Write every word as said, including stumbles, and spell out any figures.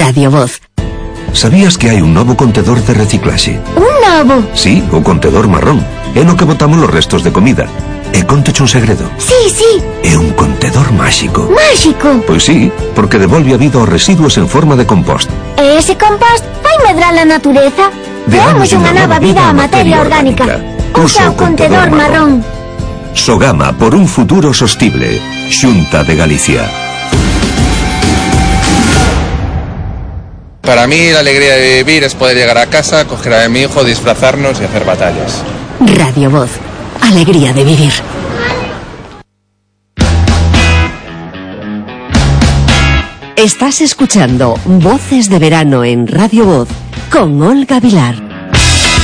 Radio Voz. Sabías que hai un novo contedor de reciclaxe? Un novo? Sí, o contedor marrón. É no que botamos los restos de comida. E contoche un segredo. Sí, sí. É un contedor máxico. Máxico? Pois sí, porque devolve a vida aos residuos en forma de compost. E ese compost vai medrar a natureza? Deamos unha nova vida á materia orgánica. Usa o contedor marrón. Sogama por un futuro sostible. Xunta de Galicia. Para mí la alegría de vivir es poder llegar a casa, coger a mi hijo, disfrazarnos y hacer batallas. Radio Voz. Alegría de vivir. Estás escuchando Voces de Verano en Radio Voz con Olga Vilar.